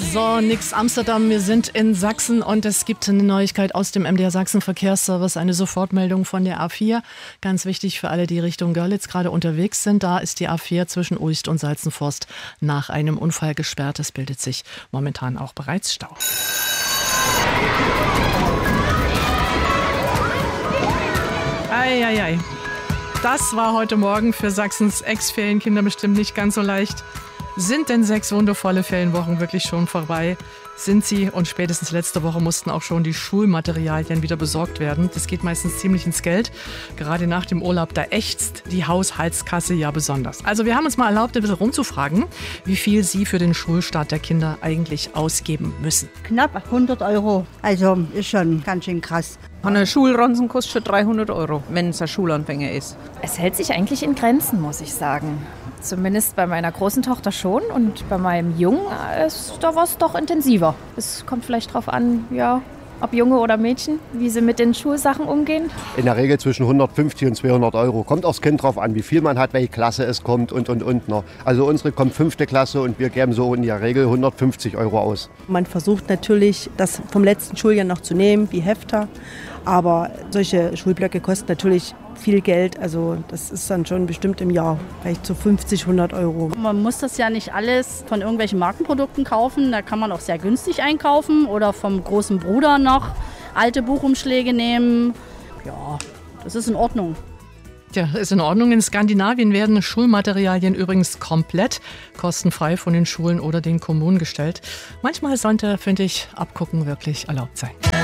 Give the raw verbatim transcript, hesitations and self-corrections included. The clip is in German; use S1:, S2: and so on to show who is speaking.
S1: So, nix Amsterdam, wir sind in Sachsen und es gibt eine Neuigkeit aus dem M D R Sachsen Verkehrsservice, eine Sofortmeldung von der A vier. Ganz wichtig für alle, die Richtung Görlitz gerade unterwegs sind. Da ist die A vier zwischen Uist und Salzenforst nach einem Unfall gesperrt. Es bildet sich momentan auch bereits Stau. Eieiei. Das war heute Morgen für Sachsens Ex-Ferienkinder bestimmt nicht ganz so leicht. Sind denn sechs wundervolle Ferienwochen wirklich schon vorbei? Sind sie, und spätestens letzte Woche mussten auch schon die Schulmaterialien wieder besorgt werden. Das geht meistens ziemlich ins Geld. Gerade nach dem Urlaub, da ächzt die Haushaltskasse ja besonders. Also wir haben uns mal erlaubt, ein bisschen rumzufragen, wie viel Sie für den Schulstart der Kinder eigentlich ausgeben müssen.
S2: Knapp hundert Euro. Also ist schon ganz schön krass.
S3: Eine Schulranzen kostet schon dreihundert Euro, wenn es ein Schulanfänger ist.
S4: Es hält sich eigentlich in Grenzen, muss ich sagen. Zumindest bei meiner großen Tochter schon und bei meinem Jungen ist da was doch intensiver. Es kommt vielleicht drauf an, ja, ob Junge oder Mädchen, wie sie mit den Schulsachen umgehen.
S5: In der Regel zwischen hundertfünfzig und zweihundert Euro. Kommt aufs Kind drauf an, wie viel man hat, welche Klasse es kommt und, und, und. Noch. Also unsere kommt fünfte Klasse und wir geben so in der Regel hundertfünfzig Euro aus.
S6: Man versucht natürlich, das vom letzten Schuljahr noch zu nehmen, wie Hefter. Aber solche Schulblöcke kosten natürlich viel Geld. Also das ist dann schon bestimmt im Jahr vielleicht so fünfzig, hundert Euro.
S7: Man muss das ja nicht alles von irgendwelchen Markenprodukten kaufen. Da kann man auch sehr günstig einkaufen oder vom großen Bruder noch alte Buchumschläge nehmen. Ja, das ist in Ordnung.
S1: Ja, ist in Ordnung. In Skandinavien werden Schulmaterialien übrigens komplett kostenfrei von den Schulen oder den Kommunen gestellt. Manchmal sollte, finde ich, Abgucken wirklich erlaubt sein.